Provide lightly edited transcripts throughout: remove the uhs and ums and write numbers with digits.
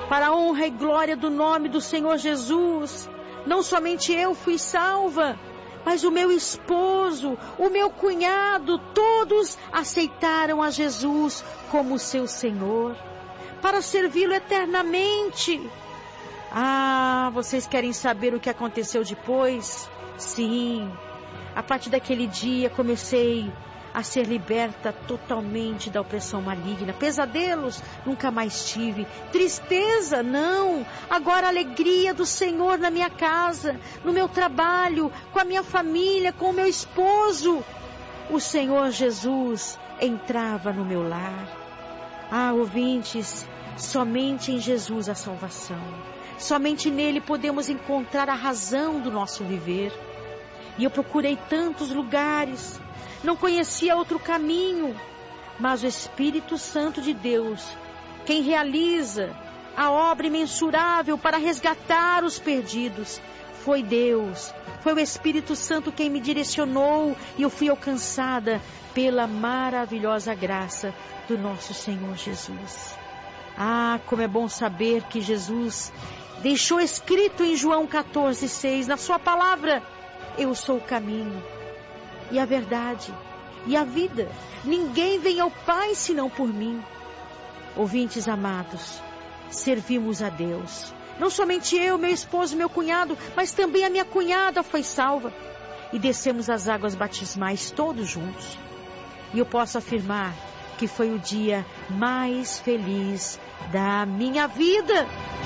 para a honra e glória do nome do Senhor Jesus. Não somente eu fui salva, mas o meu esposo, o meu cunhado, todos aceitaram a Jesus como seu Senhor, para servi-lo eternamente. Ah, vocês querem saber o que aconteceu depois? Sim, a partir daquele dia comecei a ser liberta totalmente da opressão maligna. Pesadelos nunca mais tive. Tristeza, não. Agora a alegria do Senhor na minha casa, no meu trabalho, com a minha família, com o meu esposo. O Senhor Jesus entrava no meu lar. Ah, ouvintes, somente em Jesus a salvação. Somente nele podemos encontrar a razão do nosso viver. E eu procurei tantos lugares, não conhecia outro caminho, mas o Espírito Santo de Deus, quem realiza a obra imensurável para resgatar os perdidos, foi Deus, foi o Espírito Santo quem me direcionou e eu fui alcançada pela maravilhosa graça do nosso Senhor Jesus. Ah, como é bom saber que Jesus deixou escrito em João 14:6, na sua palavra: eu sou o caminho e a verdade e a vida. Ninguém vem ao Pai senão por mim. Ouvintes amados, servimos a Deus. Não somente eu, meu esposo, meu cunhado, mas também a minha cunhada foi salva. E descemos as águas batismais todos juntos. E eu posso afirmar que foi o dia mais feliz da minha vida.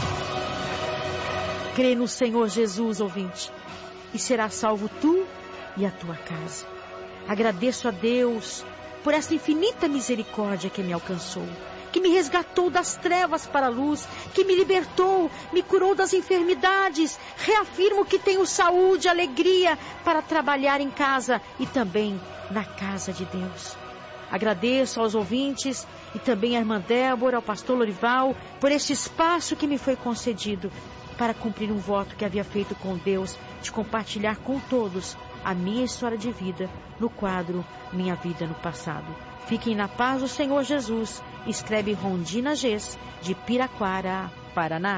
Crê no Senhor Jesus, ouvinte, e será salvo tu e a tua casa. Agradeço a Deus por essa infinita misericórdia que me alcançou, que me resgatou das trevas para a luz, que me libertou, me curou das enfermidades. Reafirmo que tenho saúde, alegria para trabalhar em casa e também na casa de Deus. Agradeço aos ouvintes e também à irmã Débora, ao pastor Lorival, por este espaço que me foi concedido para cumprir um voto que havia feito com Deus de compartilhar com todos a minha história de vida no quadro Minha Vida no Passado. Fiquem na paz do Senhor Jesus. Escreve Rondina Gess, de Piraquara, Paraná.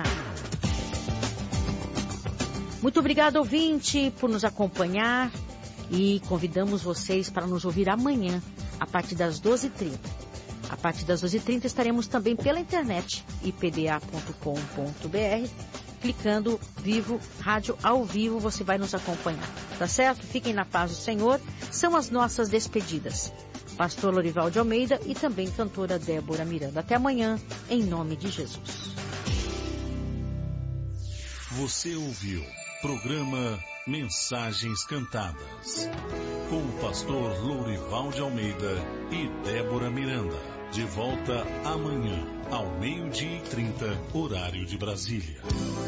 Muito obrigado, ouvinte, por nos acompanhar e convidamos vocês para nos ouvir amanhã, a partir das 12h30. A partir das 12h30 estaremos também pela internet, ipda.com.br. Clicando Vivo, Rádio ao Vivo, você vai nos acompanhar. Tá certo? Fiquem na paz do Senhor. São as nossas despedidas. Pastor Lorival de Almeida e também cantora Débora Miranda. Até amanhã, em nome de Jesus. Você ouviu programa Mensagens Cantadas com o pastor Lorival de Almeida e Débora Miranda. De volta amanhã, ao 12h30, horário de Brasília.